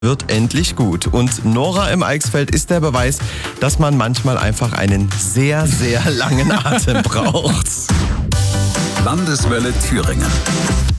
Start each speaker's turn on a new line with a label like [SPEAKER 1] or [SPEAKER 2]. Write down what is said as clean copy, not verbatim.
[SPEAKER 1] wird endlich gut. Und Nora im Eichsfeld ist der Beweis, dass man manchmal einfach einen sehr, sehr langen Atem braucht.
[SPEAKER 2] Landeswelle Thüringen.